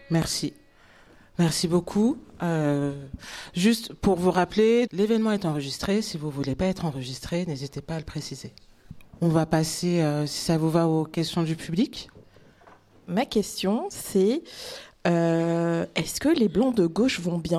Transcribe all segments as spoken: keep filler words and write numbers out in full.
Merci. Merci beaucoup. Euh, juste pour vous rappeler, l'événement est enregistré. Si vous ne voulez pas être enregistré, n'hésitez pas à le préciser. On va passer, euh, si ça vous va, aux questions du public. Ma question, c'est euh, est-ce que les blancs de gauche vont bien ?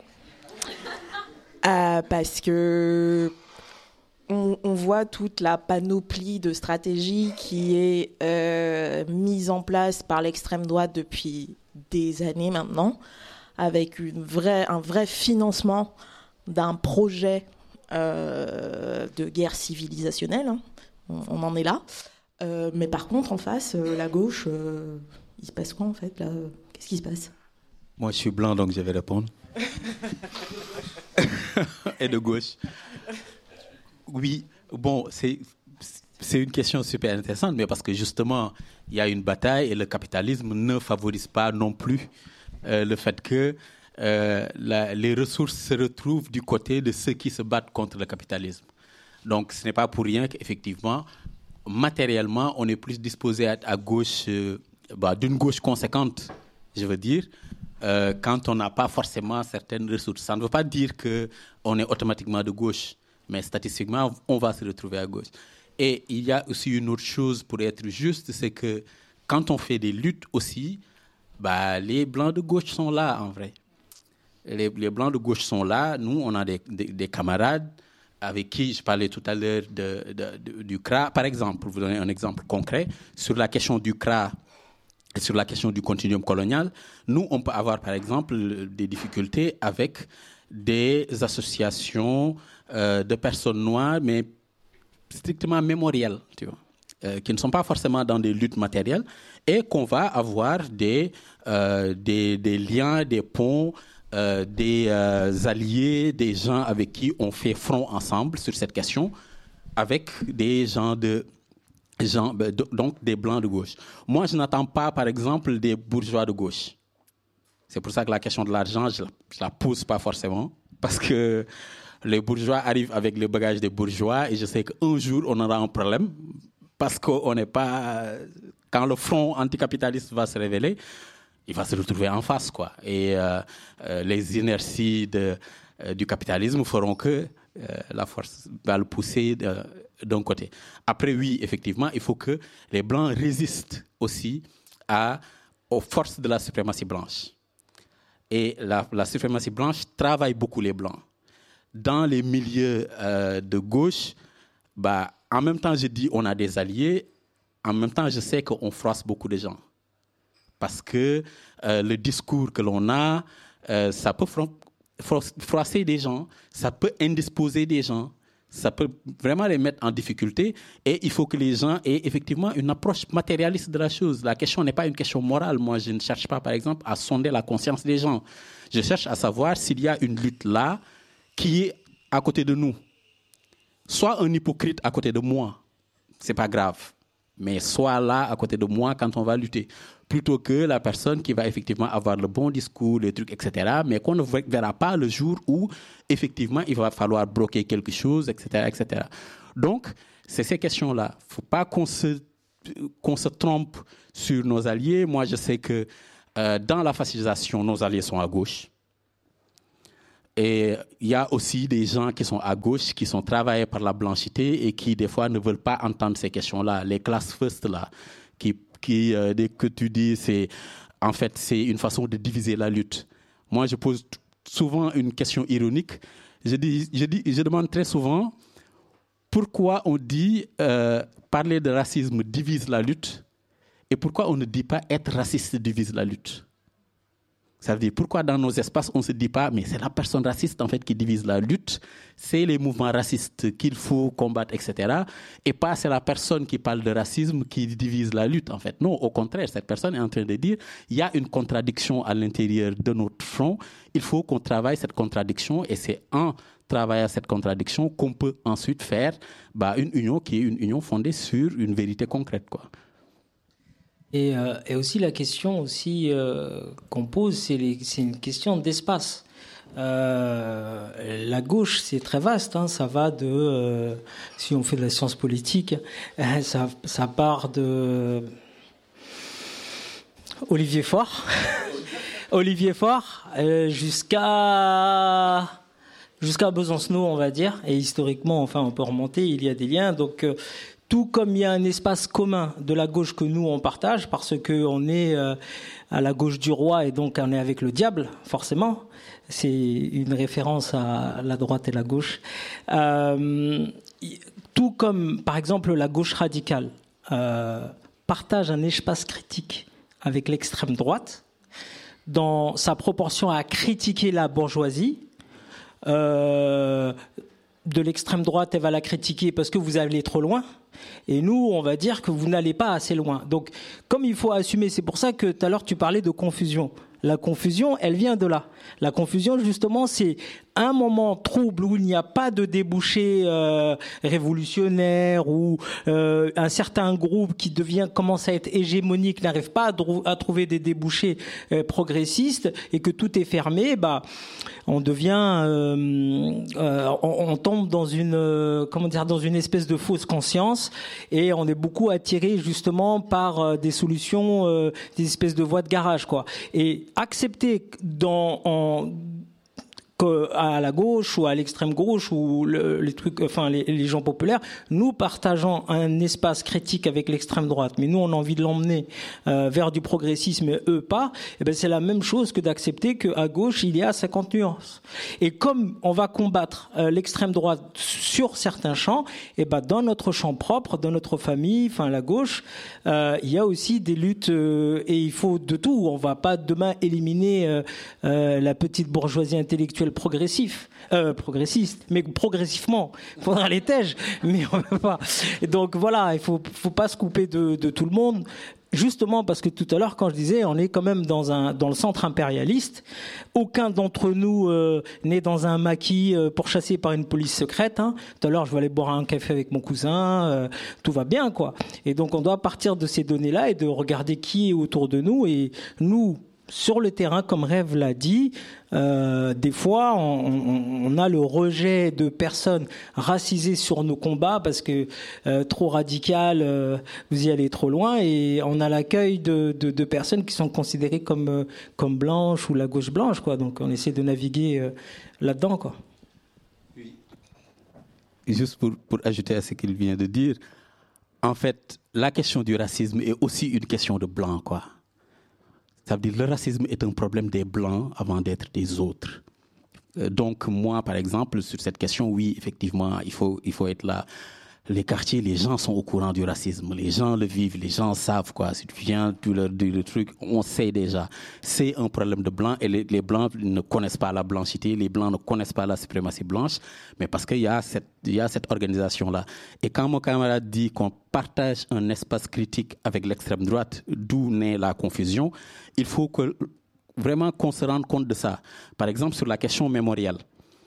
euh, Parce que on, on voit toute la panoplie de stratégies qui est euh, mise en place par l'extrême droite depuis des années maintenant, avec une vraie, un vrai financement d'un projet euh, de guerre civilisationnelle. Hein. On, on en est là. Euh, mais par contre, en face, euh, la gauche, euh, il se passe quoi en fait là ? Qu'est-ce qui se passe ? Moi, je suis blanc, donc je vais répondre. Et de gauche. Oui, bon, c'est, c'est une question super intéressante, mais parce que justement, il y a une bataille et le capitalisme ne favorise pas non plus euh, le fait que euh, la, les ressources se retrouvent du côté de ceux qui se battent contre le capitalisme. Donc, ce n'est pas pour rien qu'effectivement, matériellement, on est plus disposé à être à gauche, euh, bah, d'une gauche conséquente, je veux dire, euh, quand on n'a pas forcément certaines ressources. Ça ne veut pas dire qu'on est automatiquement de gauche, mais statistiquement, on va se retrouver à gauche. Et il y a aussi une autre chose pour être juste, c'est que quand on fait des luttes aussi, bah, les blancs de gauche sont là, en vrai. Les, les blancs de gauche sont là. Nous, on a des, des, des camarades avec qui je parlais tout à l'heure de, de, de, du C R A, par exemple, pour vous donner un exemple concret, sur la question du C R A et sur la question du continuum colonial, nous, on peut avoir, par exemple, des difficultés avec des associations euh, de personnes noires, mais strictement mémorielles, tu vois, euh, qui ne sont pas forcément dans des luttes matérielles, et qu'on va avoir des, euh, des, des liens, des ponts, euh, des euh, alliés, des gens avec qui on fait front ensemble sur cette question, avec des gens de... Gens, donc des blancs de gauche. Moi, je n'attends pas, par exemple, des bourgeois de gauche. C'est pour ça que la question de l'argent, je ne la pose pas forcément, parce que les bourgeois arrivent avec le bagage des bourgeois et je sais qu'un jour, on aura un problème, parce qu'on n'est pas... Quand le front anticapitaliste va se révéler, il va se retrouver en face, quoi. Et euh, euh, les inerties de, euh, du capitalisme feront que euh, la force va le pousser de, d'un côté. Après, oui, effectivement, il faut que les Blancs résistent aussi à, aux forces de la suprématie blanche. Et la, la suprématie blanche travaille beaucoup les Blancs. Dans les milieux euh, de gauche, bah, en même temps, je dis on a des alliés, en même temps, je sais qu'on froisse beaucoup de gens. Parce que euh, le discours que l'on a, euh, ça peut fro- fro- froisser des gens, ça peut indisposer des gens, ça peut vraiment les mettre en difficulté. Et il faut que les gens aient effectivement une approche matérialiste de la chose. La question n'est pas une question morale. Moi, je ne cherche pas, par exemple, à sonder la conscience des gens. Je cherche à savoir s'il y a une lutte là qui est à côté de nous. Soit un hypocrite à côté de moi, c'est pas grave. Mais soit là, à côté de moi, quand on va lutter. Plutôt que la personne qui va effectivement avoir le bon discours, les trucs, et cetera, mais qu'on ne verra pas le jour où, effectivement, il va falloir bloquer quelque chose, et cetera, et cetera. Donc, c'est ces questions-là. Il ne faut pas qu'on se, qu'on se trompe sur nos alliés. Moi, je sais que euh, dans la fascisation, nos alliés sont à gauche. Et il y a aussi des gens qui sont à gauche, qui sont travaillés par la blanchité et qui, des fois, ne veulent pas entendre ces questions-là. Les classes first, là, qui, qui euh, dès que tu dis, c'est, en fait, c'est une façon de diviser la lutte. Moi, je pose t- souvent une question ironique. Je, dis, je, dis, je demande très souvent pourquoi on dit euh, parler de racisme divise la lutte et pourquoi on ne dit pas être raciste divise la lutte. Ça veut dire pourquoi dans nos espaces on ne se dit pas mais c'est la personne raciste en fait qui divise la lutte, c'est les mouvements racistes qu'il faut combattre, et cetera. Et pas c'est la personne qui parle de racisme qui divise la lutte en fait. Non, au contraire, cette personne est en train de dire il y a une contradiction à l'intérieur de notre front, il faut qu'on travaille cette contradiction et c'est en travaillant cette contradiction qu'on peut ensuite faire bah, une union qui est une union fondée sur une vérité concrète, quoi. Et, euh, et aussi la question aussi euh, qu'on pose, c'est, les, c'est une question d'espace. Euh, la gauche, c'est très vaste, hein, ça va de, euh, si on fait de la science politique, euh, ça, ça part de Olivier Faure Olivier Faure, euh, jusqu'à jusqu'à Besancenot, on va dire. Et historiquement, enfin, on peut remonter, il y a des liens. Donc, euh, tout comme il y a un espace commun de la gauche que nous, on partage, parce qu'on est euh, à la gauche du roi et donc on est avec le diable, forcément. C'est une référence à la droite et la gauche. Euh, tout comme, par exemple, la gauche radicale euh, partage un espace critique avec l'extrême droite, dans sa proportion à critiquer la bourgeoisie. Euh, de l'extrême droite, elle va la critiquer parce que vous allez trop loin. Et nous, on va dire que vous n'allez pas assez loin. Donc, comme il faut assumer, c'est pour ça que tout à l'heure, tu parlais de confusion. La confusion, elle vient de là. La confusion, justement, c'est un moment trouble où il n'y a pas de débouché euh, révolutionnaire, où euh, un certain groupe qui devient commence à être hégémonique n'arrive pas à, drou- à trouver des débouchés euh, progressistes et que tout est fermé. Bah, on devient, euh, euh, on, on tombe dans une, euh, comment dire, dans une espèce de fausse conscience et on est beaucoup attiré justement par euh, des solutions, euh, des espèces de voies de garage, quoi. Et accepter dans en, à la gauche ou à l'extrême gauche ou le, les trucs, enfin les, les gens populaires, nous partageons un espace critique avec l'extrême droite, mais nous on a envie de l'emmener euh, vers du progressisme et eux pas. Et ben c'est la même chose que d'accepter qu'à gauche il y a cinquante nuances. Et comme on va combattre euh, l'extrême droite sur certains champs, et ben dans notre champ propre, dans notre famille, enfin la gauche, euh, il y a aussi des luttes euh, et il faut de tout. On va pas demain éliminer euh, euh, la petite bourgeoisie intellectuelle progressif, euh, progressiste, mais progressivement. Il faudra les tèges, mais on ne peut pas. Et donc voilà, il ne faut, faut pas se couper de, de tout le monde. Justement parce que tout à l'heure, quand je disais, on est quand même dans, un, dans le centre impérialiste. Aucun d'entre nous euh, n'est dans un maquis euh, pourchassé par une police secrète. Hein. Tout à l'heure, je vais aller boire un café avec mon cousin. Euh, tout va bien, quoi. Et donc, on doit partir de ces données-là et de regarder qui est autour de nous. Et nous, sur le terrain, comme Rêve l'a dit, euh, des fois, on, on, on a le rejet de personnes racisées sur nos combats parce que euh, trop radical, euh, vous y allez trop loin, et on a l'accueil de, de, de personnes qui sont considérées comme, euh, comme blanches ou la gauche blanche, quoi. Donc, on essaie de naviguer euh, là-dedans, quoi. Oui. Juste pour, pour ajouter à ce qu'il vient de dire, en fait, la question du racisme est aussi une question de blanc, quoi. Ça veut dire que le racisme est un problème des Blancs avant d'être des autres. Euh, donc moi, par exemple, sur cette question, oui, effectivement, il faut, il faut être là. Les quartiers, les gens sont au courant du racisme. Les gens le vivent, les gens savent, quoi. Si tu viens, tu leur dis le truc, on sait déjà. C'est un problème de Blancs et les, les Blancs ne connaissent pas la blanchité, les Blancs ne connaissent pas la suprématie blanche, mais parce qu'il y a cette, il y a cette organisation-là. Et quand mon camarade dit qu'on partage un espace critique avec l'extrême droite, d'où naît la confusion, il faut que, vraiment qu'on se rende compte de ça. Par exemple, sur la question mémoriale.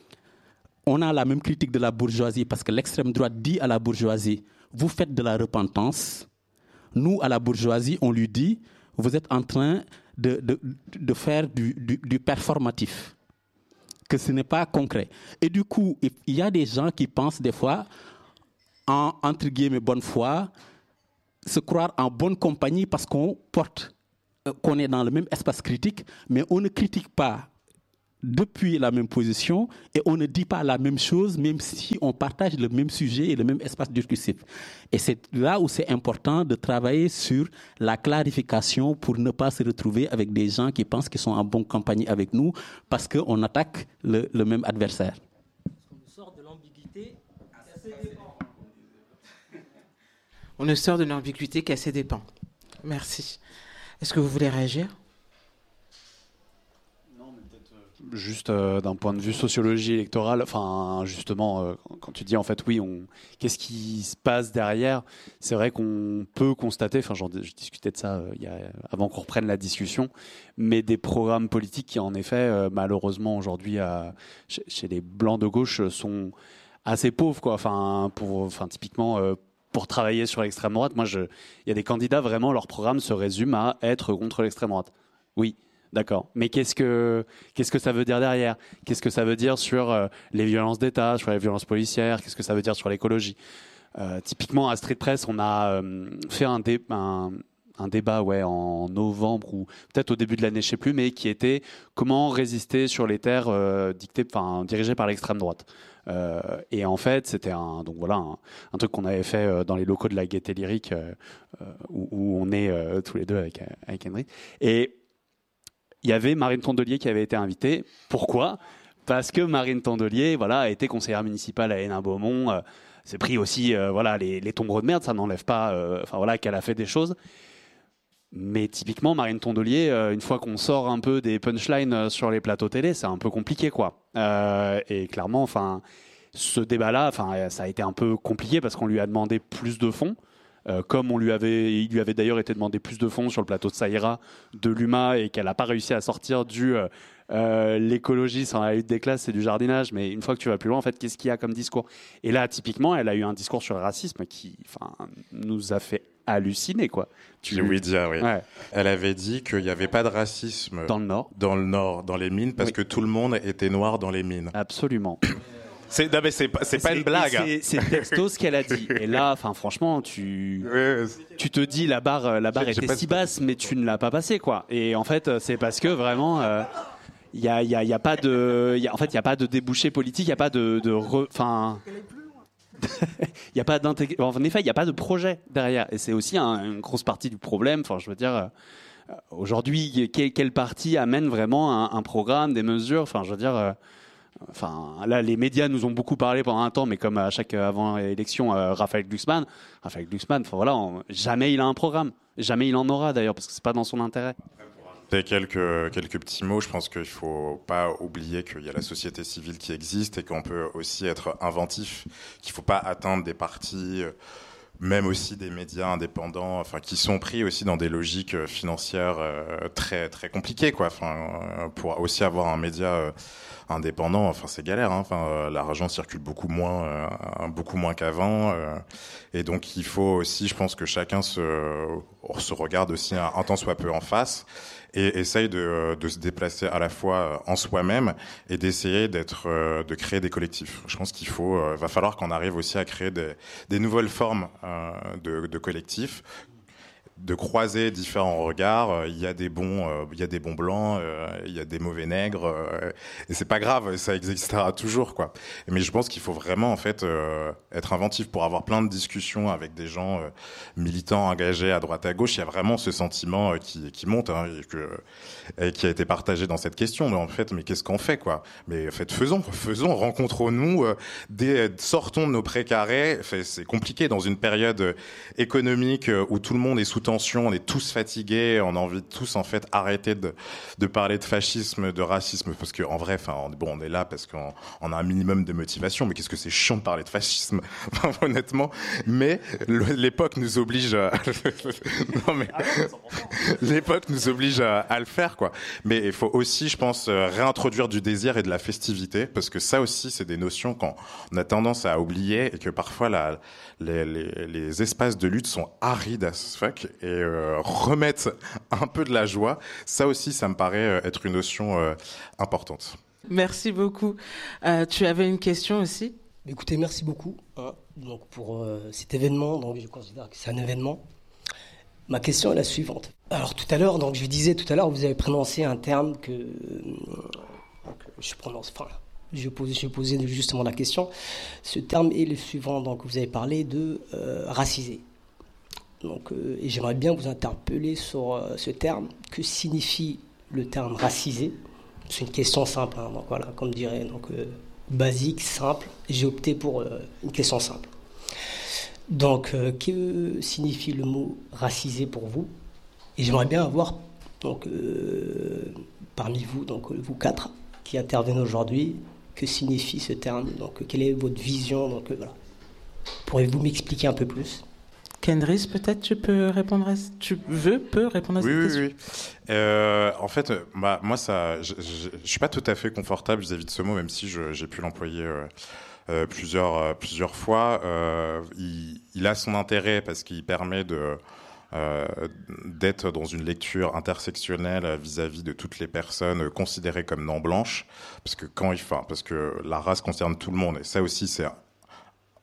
On a la même critique de la bourgeoisie parce que l'extrême droite dit à la bourgeoisie, vous faites de la repentance. Nous, à la bourgeoisie, on lui dit, vous êtes en train de, de, de faire du, du, du performatif, que ce n'est pas concret. Et du coup, il y a des gens qui pensent des fois, en entre guillemets bonne foi, se croire en bonne compagnie parce qu'on porte, qu'on est dans le même espace critique, mais on ne critique pas depuis la même position et on ne dit pas la même chose même si on partage le même sujet et le même espace discursif. Et c'est là où c'est important de travailler sur la clarification pour ne pas se retrouver avec des gens qui pensent qu'ils sont en bonne compagnie avec nous parce qu'on attaque le, le même adversaire. On sort de l'ambiguïté qu'à ses dépens. On ne sort de l'ambiguïté qu'à ses dépens. Merci. Est-ce que vous voulez réagir ? Juste euh, d'un point de vue sociologie électorale, enfin justement, euh, quand tu dis en fait oui, on, qu'est-ce qui se passe derrière ? C'est vrai qu'on peut constater, enfin j'en, je discutais de ça euh, il y a, avant qu'on reprenne la discussion, mais des programmes politiques qui en effet euh, malheureusement aujourd'hui à, chez, chez les blancs de gauche sont assez pauvres, quoi. Enfin pour, enfin typiquement. Euh, Pour travailler sur l'extrême droite, moi, je, il y a des candidats vraiment, leur programme se résume à être contre l'extrême droite. Oui. D'accord. Mais qu'est-ce que, qu'est-ce que ça veut dire derrière ? Qu'est-ce que ça veut dire sur euh, les violences d'État, sur les violences policières ? Qu'est-ce que ça veut dire sur l'écologie ? euh, Typiquement, à Street Press, on a euh, fait un, dé, un, un débat ouais, en novembre ou peut-être au début de l'année, je ne sais plus, mais qui était comment résister sur les terres euh, dictées, enfin, dirigées par l'extrême droite. Euh, et en fait, c'était un, donc voilà, un, un truc qu'on avait fait euh, dans les locaux de la Gaîté Lyrique, euh, où, où on est euh, tous les deux avec, avec Henry. Et il y avait Marine Tondelier qui avait été invitée. Pourquoi ? Parce que Marine Tondelier voilà, a été conseillère municipale à Hénin-Beaumont. Euh, c'est pris aussi euh, voilà, les, les tombereaux de merde, ça n'enlève pas euh, voilà, qu'elle a fait des choses. Mais typiquement, Marine Tondelier, euh, une fois qu'on sort un peu des punchlines euh, sur les plateaux télé, c'est un peu compliqué, quoi. Euh, et clairement, enfin, ce débat-là, enfin, ça a été un peu compliqué parce qu'on lui a demandé plus de fonds. Euh, comme on lui avait, il lui avait d'ailleurs été demandé plus de fonds sur le plateau de Saïra de l'U M A et qu'elle n'a pas réussi à sortir du euh, euh, l'écologie sans la lutte des classes, c'est du jardinage. Mais une fois que tu vas plus loin, en fait, qu'est-ce qu'il y a comme discours ? Et là, typiquement, elle a eu un discours sur le racisme qui, enfin, nous a fait halluciner, quoi. Tu... J'ai ouï dire, oui. Ouais. Elle avait dit qu'il n'y avait pas de racisme dans le Nord, dans le Nord, dans les mines, parce oui. que tout le monde était noir dans les mines. Absolument. C'est, non mais c'est, c'est pas une blague. C'est, c'est texto ce qu'elle a dit. Et là, enfin franchement, tu, tu te dis la barre, la barre était si basse, mais tu ne l'as pas passée, quoi. Et en fait, c'est parce que vraiment, il euh, y a, il y a, il y a pas de, y a, en fait, il y a pas de débouché politique, il y a pas de, de, enfin. Il y a pas d'intég... En effet, il n'y a pas de projet derrière. Et c'est aussi un, une grosse partie du problème. Enfin, je veux dire, euh, aujourd'hui, quel, quel parti amène vraiment un, un programme, des mesures ? Enfin, je veux dire, euh, enfin, là, les médias nous ont beaucoup parlé pendant un temps, mais comme à chaque avant élection, euh, Raphaël Glucksmann, Raphaël Glucksmann, enfin voilà, on, jamais il a un programme, jamais il en aura d'ailleurs, parce que c'est pas dans son intérêt. Et quelques, quelques petits mots, je pense qu'il ne faut pas oublier qu'il y a la société civile qui existe et qu'on peut aussi être inventif, qu'il ne faut pas atteindre des partis, même aussi des médias indépendants, enfin, qui sont pris aussi dans des logiques financières très, très compliquées, quoi. Enfin, pour aussi avoir un média indépendant, enfin, c'est galère, hein. Enfin, l'argent circule beaucoup moins, euh, beaucoup moins qu'avant. Euh, et donc, il faut aussi, je pense que chacun se, se regarde aussi un, un tant soit peu en face et essaye de, de se déplacer à la fois en soi-même et d'essayer d'être, de créer des collectifs. Je pense qu'il faut, euh, va falloir qu'on arrive aussi à créer des, des nouvelles formes euh, de, de collectifs, de croiser différents regards. Il y a des bons, euh, il y a des bons blancs, euh, il y a des mauvais nègres, euh, et c'est pas grave, ça existera toujours, quoi. Mais je pense qu'il faut vraiment en fait euh, être inventif pour avoir plein de discussions avec des gens euh, militants, engagés à droite à gauche. Il y a vraiment ce sentiment euh, qui, qui monte, hein, et, que, et qui a été partagé dans cette question. Mais en fait, mais qu'est-ce qu'on fait, quoi ? Mais en fait, faisons, faisons, rencontrons-nous, euh, des, sortons de nos précarés. Enfin, c'est compliqué dans une période économique où tout le monde est sous tension, on est tous fatigués, on a envie de tous en fait arrêter de, de parler de fascisme, de racisme, parce qu'en vrai, enfin, on, bon, on est là parce qu'on on a un minimum de motivation, mais qu'est-ce que c'est chiant de parler de fascisme, honnêtement. Mais le, l'époque nous oblige à... non, mais... l'époque nous oblige à, à le faire, quoi. Mais il faut aussi, je pense, réintroduire du désir et de la festivité, parce que ça aussi, c'est des notions qu'on a tendance à oublier et que parfois la, les, les, les espaces de lutte sont arides as fuck. Et euh, remettre un peu de la joie, ça aussi, ça me paraît être une notion euh, importante. Merci beaucoup. Euh, tu avais une question aussi ? Écoutez, merci beaucoup hein, donc pour euh, cet événement. Donc je considère que c'est un événement. Ma question est la suivante. Alors tout à l'heure, donc je disais tout à l'heure, vous avez prononcé un terme que, euh, que je prononce. Enfin, je posais, je posais justement la question. Ce terme est le suivant. Donc vous avez parlé de euh, racisé. Donc, euh, et j'aimerais bien vous interpeller sur euh, ce terme. Que signifie le terme racisé ? C'est une question simple, hein, donc voilà, comme dirait, donc euh, basique, simple. J'ai opté pour euh, une question simple. Donc, euh, que signifie le mot racisé pour vous ? Et j'aimerais bien avoir, donc, euh, parmi vous, donc vous quatre qui intervenez aujourd'hui, que signifie ce terme ? Donc, quelle est votre vision ? Donc, euh, voilà. Pourriez-vous m'expliquer un peu plus ? Kendris, peut-être tu peux répondre à... Tu veux, peux répondre à oui, cette oui, question ? Oui, euh, en fait, bah, moi, ça, je ne suis pas tout à fait confortable vis-à-vis de ce mot, même si je, j'ai pu l'employer euh, euh, plusieurs, euh, plusieurs fois. Euh, il, il a son intérêt parce qu'il permet de... Euh, d'être dans une lecture intersectionnelle vis-à-vis de toutes les personnes considérées comme non blanches, parce que quand il, enfin, parce que la race concerne tout le monde, et ça aussi c'est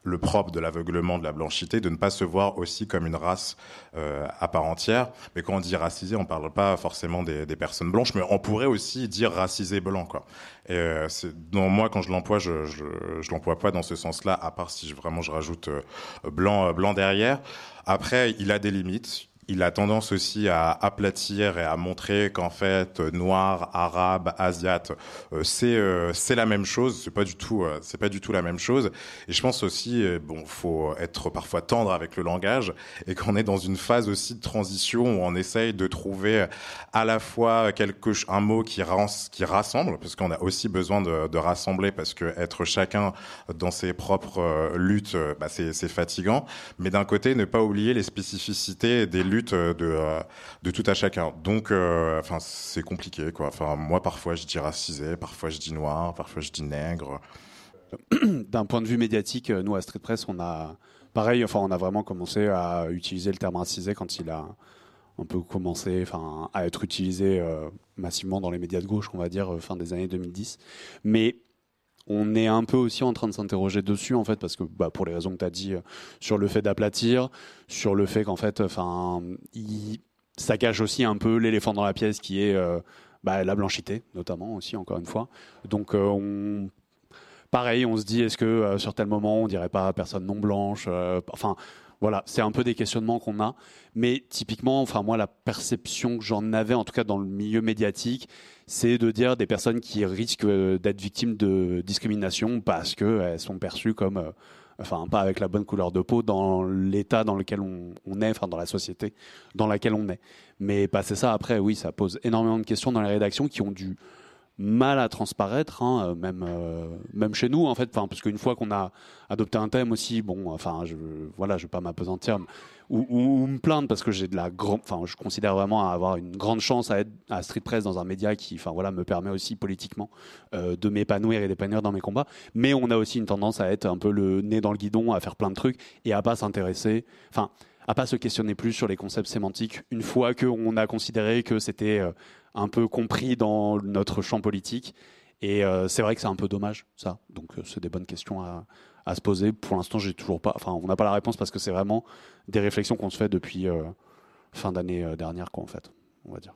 le propre de l'aveuglement, de la blanchité, de ne pas se voir aussi comme une race euh, à part entière. Mais quand on dit racisé, on parle pas forcément des, des personnes blanches, mais on pourrait aussi dire racisé blanc, quoi. Et euh, c'est, non, moi, quand je l'emploie, je, je, je l'emploie pas dans ce sens-là, à part si je, vraiment je rajoute euh, blanc, euh, blanc derrière. Après, il a des limites. Il a tendance aussi à aplatir et à montrer qu'en fait, noir, arabe, asiate, euh, c'est euh, c'est la même chose. C'est pas du tout, euh, c'est pas du tout la même chose. Et je pense aussi, euh, bon, faut être parfois tendre avec le langage et qu'on est dans une phase aussi de transition où on essaye de trouver à la fois quelque un mot qui rans, qui rassemble, parce qu'on a aussi besoin de, de rassembler, parce que être chacun dans ses propres euh, luttes, euh, bah, c'est c'est fatigant. Mais d'un côté, ne pas oublier les spécificités des luttes de, de tout à chacun. Donc, euh, enfin, c'est compliqué, quoi. Enfin, moi, parfois, je dis racisé, parfois, je dis noir, parfois, je dis nègre. D'un point de vue médiatique, nous, à Street Press, on a, pareil, enfin, on a vraiment commencé à utiliser le terme racisé quand il a un peu commencé, enfin, à être utilisé euh, massivement dans les médias de gauche, on va dire, fin des années deux mille dix. Mais on est un peu aussi en train de s'interroger dessus, en fait, parce que bah, pour les raisons que tu as dit, euh, sur le fait d'aplatir, sur le fait qu'en fait, enfin, il... ça cache aussi un peu l'éléphant dans la pièce qui est euh, bah, la blanchité, notamment aussi, encore une fois. Donc, euh, on... pareil, on se dit, est-ce que euh, sur tel moment, on dirait pas personne non blanche euh, enfin, voilà, c'est un peu des questionnements qu'on a. Mais typiquement, enfin, moi, la perception que j'en avais, en tout cas dans le milieu médiatique, c'est de dire des personnes qui risquent d'être victimes de discrimination parce qu'elles sont perçues comme, euh, enfin, pas avec la bonne couleur de peau dans l'état dans lequel on, on est, enfin, dans la société dans laquelle on est. Mais passer ça, après, oui, ça pose énormément de questions dans les rédactions qui ont du mal à transparaître, hein, même euh, même chez nous, en fait, enfin, parce qu'une fois qu'on a adopté un thème aussi, bon, enfin, je voilà, je vais pas m'apesantir ou, ou, ou me plaindre parce que j'ai de la grande, enfin, je considère vraiment avoir une grande chance à être à Street Press dans un média qui, enfin, voilà, me permet aussi politiquement euh, de m'épanouir et d'épanouir dans mes combats. Mais on a aussi une tendance à être un peu le nez dans le guidon, à faire plein de trucs et à pas s'intéresser, enfin, à pas se questionner plus sur les concepts sémantiques une fois qu'on a considéré que c'était euh, un peu compris dans notre champ politique. Et euh, c'est vrai que c'est un peu dommage, ça. Donc, euh, c'est des bonnes questions à, à se poser. Pour l'instant, j'ai toujours pas, enfin, on n'a pas la réponse parce que c'est vraiment des réflexions qu'on se fait depuis euh, fin d'année euh, dernière, quoi, en fait, on va dire.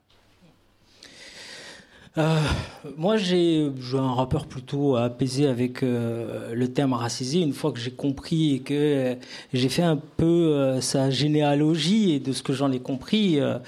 Euh, moi, j'ai, j'ai un rapport plutôt apaisé avec euh, le terme racisé. Une fois que j'ai compris et que euh, j'ai fait un peu euh, sa généalogie et de ce que j'en ai compris, euh,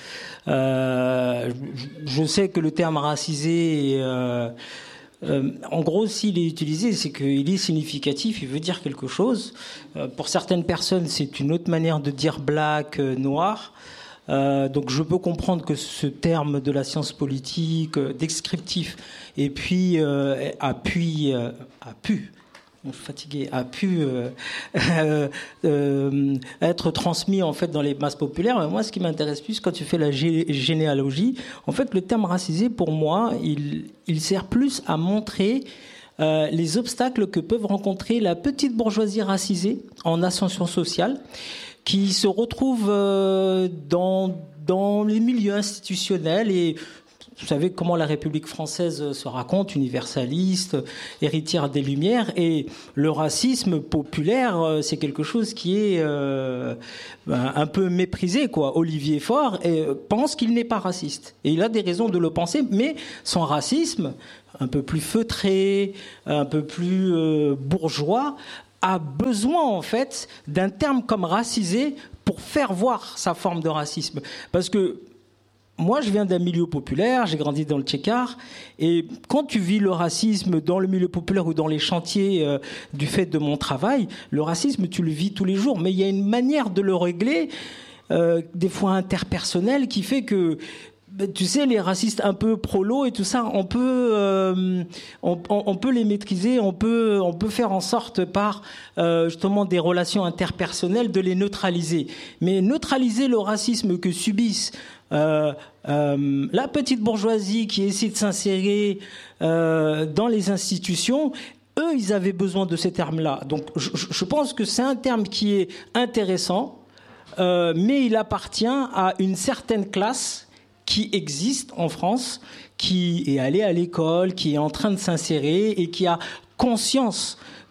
euh, je, je sais que le terme racisé, euh, euh, en gros, s'il est utilisé, c'est qu'il est significatif, il veut dire quelque chose. Euh, pour certaines personnes, c'est une autre manière de dire black, euh, noir. Euh, donc je peux comprendre que ce terme de la science politique, euh, descriptif, et puis euh, a pu, euh, a pu, je suis fatigué, a pu euh, euh, euh, être transmis en fait dans les masses populaires. Mais moi, ce qui m'intéresse plus quand tu fais la gé- généalogie, en fait, le terme racisé, pour moi, il, il sert plus à montrer euh, les obstacles que peuvent rencontrer la petite bourgeoisie racisée en ascension sociale, qui se retrouvent euh, dans, dans les milieux institutionnels. Et vous savez comment la République française se raconte, universaliste, héritière des Lumières. Et le racisme populaire, c'est quelque chose qui est euh, un peu méprisé, quoi. Olivier Faure euh, pense qu'il n'est pas raciste. Et il a des raisons de le penser, mais son racisme, un peu plus feutré, un peu plus euh, bourgeois, a besoin en fait d'un terme comme racisé pour faire voir sa forme de racisme. Parce que moi, je viens d'un milieu populaire, j'ai grandi dans le Tchékar, et quand tu vis le racisme dans le milieu populaire ou dans les chantiers euh, du fait de mon travail, le racisme, tu le vis tous les jours, mais il y a une manière de le régler, euh, des fois interpersonnelle, qui fait que tu sais, les racistes un peu prolos et tout ça, on peut, euh, on, on peut les maîtriser, on peut, on peut faire en sorte par euh, justement des relations interpersonnelles de les neutraliser. Mais neutraliser le racisme que subissent euh, euh, la petite bourgeoisie qui essaie de s'insérer euh, dans les institutions, eux, ils avaient besoin de ces termes-là. Donc, je, je pense que c'est un terme qui est intéressant, euh, mais il appartient à une certaine classe qui existe en France, qui est allé à l'école, qui est en train de s'insérer et qui a conscience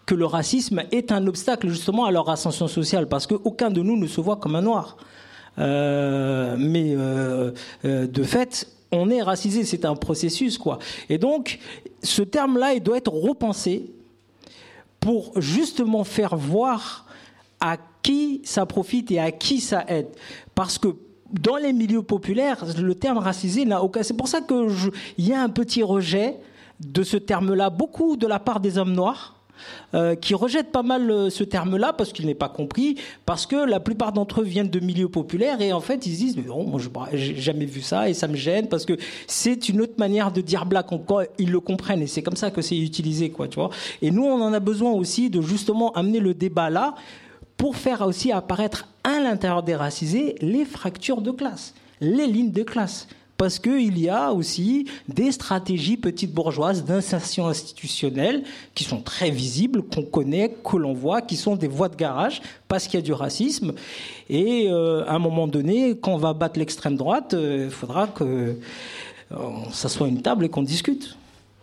que le racisme est un obstacle justement à leur ascension sociale, parce qu'aucun de nous ne se voit comme un noir. Euh, mais euh, euh, de fait, on est racisé, c'est un processus, quoi. Et donc, ce terme-là, il doit être repensé pour justement faire voir à qui ça profite et à qui ça aide. Parce que dans les milieux populaires, le terme racisé n'a aucun... C'est pour ça qu'il y a un petit rejet de ce terme-là, beaucoup de la part des hommes noirs, euh, qui rejettent pas mal euh, ce terme-là parce qu'il n'est pas compris, parce que la plupart d'entre eux viennent de milieux populaires et en fait ils se disent mais bon, moi j'ai jamais vu ça et ça me gêne parce que c'est une autre manière de dire black. Ils le comprennent et c'est comme ça que c'est utilisé, quoi, tu vois. Et nous on en a besoin aussi de justement amener le débat là pour faire aussi apparaître à l'intérieur des racisés les fractures de classe, les lignes de classe. Parce qu'il y a aussi des stratégies petites bourgeoises d'insertion institutionnelle qui sont très visibles, qu'on connaît, que l'on voit, qui sont des voies de garage parce qu'il y a du racisme. Et euh, à un moment donné, quand on va battre l'extrême droite, il euh, faudra que euh, on s'assoie à une table et qu'on discute.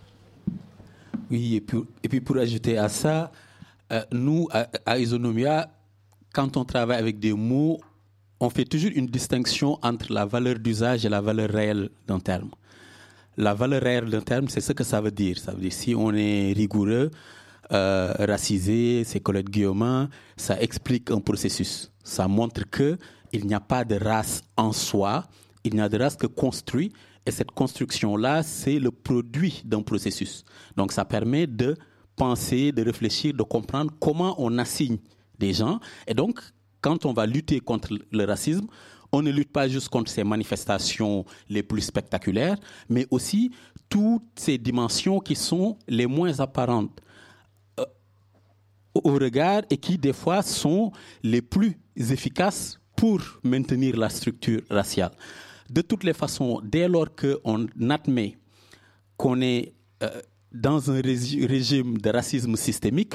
Oui, et puis, et puis pour ajouter à ça, euh, nous, à, à Isonomia, quand on travaille avec des mots, on fait toujours une distinction entre la valeur d'usage et la valeur réelle d'un terme. La valeur réelle d'un terme, c'est ce que ça veut dire. Ça veut dire si on est rigoureux, euh, racisé, c'est Colette Guillaumin, ça explique un processus. Ça montre qu'il n'y a pas de race en soi, il n'y a de race que construit, et cette construction-là, c'est le produit d'un processus. Donc ça permet de penser, de réfléchir, de comprendre comment on assigne des gens, et donc quand on va lutter contre le racisme, on ne lutte pas juste contre ces manifestations les plus spectaculaires, mais aussi toutes ces dimensions qui sont les moins apparentes euh, au regard et qui, des fois, sont les plus efficaces pour maintenir la structure raciale. De toutes les façons, dès lors qu'on admet qu'on est euh, dans un ré- régime de racisme systémique,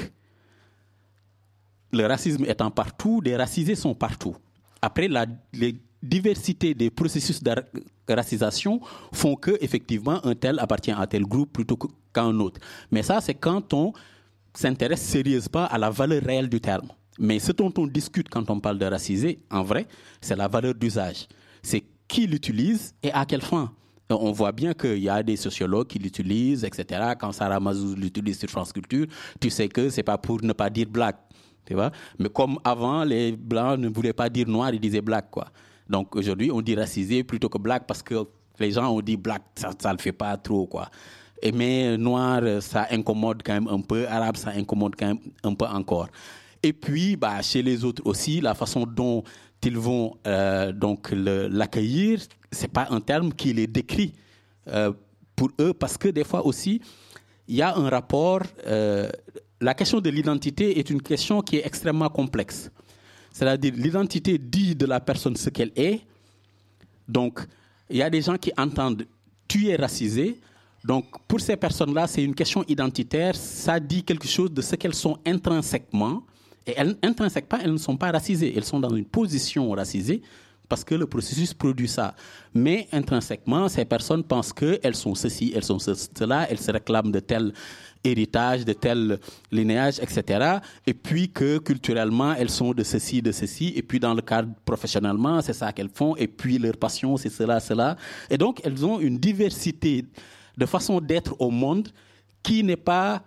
le racisme étant partout, les racisés sont partout. Après, la les diversité des processus de racisation font que, effectivement, un tel appartient à tel groupe plutôt qu'à un autre. Mais ça, c'est quand on s'intéresse sérieusement à la valeur réelle du terme. Mais ce dont on discute quand on parle de racisé, en vrai, c'est la valeur d'usage. C'est qui l'utilise et à quelle fin. On voit bien qu'il y a des sociologues qui l'utilisent, et cetera. Quand Sarah Mazouz l'utilise sur France Culture, tu sais que c'est pas pour ne pas dire black. Tu vois? Mais comme avant, les blancs ne voulaient pas dire noir, ils disaient black, quoi. Donc aujourd'hui, on dit racisé plutôt que black parce que les gens ont dit black, ça ne le fait pas trop, quoi. Et mais noir, ça incommode quand même un peu. Arabe, ça incommode quand même un peu encore. Et puis, bah, chez les autres aussi, la façon dont ils vont euh, donc le, l'accueillir, c'est pas un terme qui les décrit euh, pour eux, parce que des fois aussi, il y a un rapport. Euh, la question de l'identité est une question qui est extrêmement complexe. C'est-à-dire, l'identité dit de la personne ce qu'elle est. Donc, il y a des gens qui entendent « tu es racisé ». Donc, pour ces personnes-là, c'est une question identitaire. Ça dit quelque chose de ce qu'elles sont intrinsèquement. Et elles, intrinsèquement, elles ne sont pas racisées. Elles sont dans une position racisée parce que le processus produit ça. Mais intrinsèquement, ces personnes pensent qu'elles sont ceci, elles sont cela, elles se réclament de tel héritage, de tel linéage, et cetera. Et puis que culturellement, elles sont de ceci, de ceci. Et puis dans le cadre professionnellement, c'est ça qu'elles font. Et puis leur passion, c'est cela, cela. Et donc, elles ont une diversité de façon d'être au monde qui n'est pas...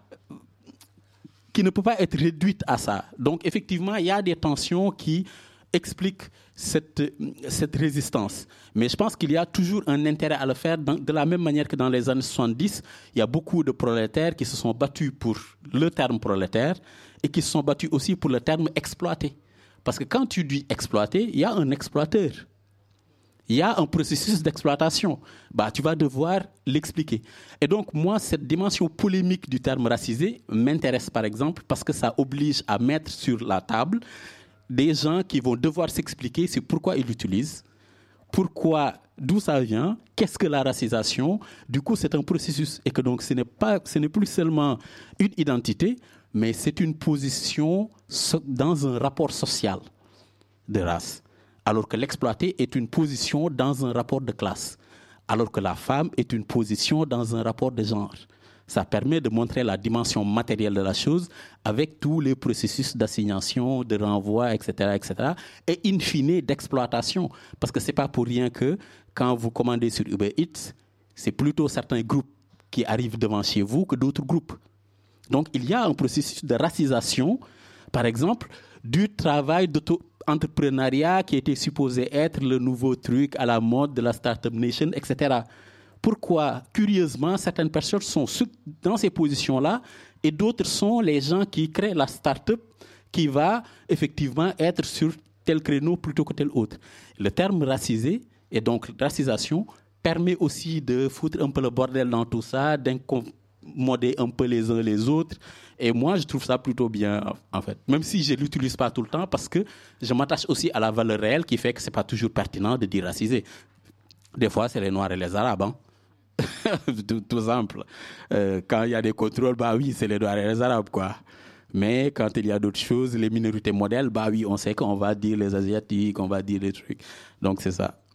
qui ne peut pas être réduite à ça. Donc, effectivement, il y a des tensions qui expliquent cette, cette résistance. Mais je pense qu'il y a toujours un intérêt à le faire dans, de la même manière que dans les années soixante-dix, il y a beaucoup de prolétaires qui se sont battus pour le terme prolétaire et qui se sont battus aussi pour le terme exploité. Parce que quand tu dis exploité, il y a un exploiteur. Il y a un processus d'exploitation. Bah, tu vas devoir l'expliquer. Et donc, moi, cette dimension polémique du terme racisé m'intéresse, par exemple, parce que ça oblige à mettre sur la table des gens qui vont devoir s'expliquer sur pourquoi ils l'utilisent, pourquoi, d'où ça vient, qu'est-ce que la racisation. Du coup, c'est un processus. Et que donc, ce n'est pas, ce n'est plus seulement une identité, mais c'est une position dans un rapport social de race. Alors que l'exploité est une position dans un rapport de classe, alors que la femme est une position dans un rapport de genre. Ça permet de montrer la dimension matérielle de la chose avec tous les processus d'assignation, de renvoi, et cetera, et cetera. Et in fine, d'exploitation. Parce que ce n'est pas pour rien que quand vous commandez sur Uber Eats, c'est plutôt certains groupes qui arrivent devant chez vous que d'autres groupes. Donc, il y a un processus de racisation, par exemple, du travail d'auto-entrepreneuriat qui était supposé être le nouveau truc à la mode de la Startup Nation, et cetera. Pourquoi, curieusement, certaines personnes sont dans ces positions-là et d'autres sont les gens qui créent la start-up qui va effectivement être sur tel créneau plutôt que tel autre. Le terme racisé, et donc racisation, permet aussi de foutre un peu le bordel dans tout ça, d'incommoder un peu les uns les autres. Et moi, je trouve ça plutôt bien, en fait. Même si je ne l'utilise pas tout le temps, parce que je m'attache aussi à la valeur réelle qui fait que ce n'est pas toujours pertinent de dire racisé. Des fois, c'est les Noirs et les Arabes, hein. tout, tout simple. Euh, quand il y a des contrôles, bah oui, c'est les Noirs et les Arabes, quoi. Mais quand il y a d'autres choses, les minorités modèles, bah oui, on sait qu'on va dire les Asiatiques, on va dire les trucs. Donc, c'est ça.